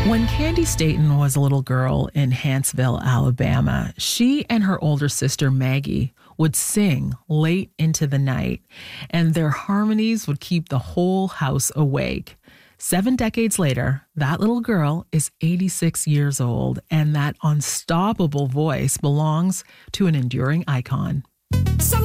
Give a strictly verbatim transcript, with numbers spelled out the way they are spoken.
When Candy Staton was a little girl in Huntsville, Alabama, she and her older sister Maggie would sing late into the night, and their harmonies would keep the whole house awake. Seven decades later, that little girl is eighty-six years old, and that unstoppable voice belongs to an enduring icon. Some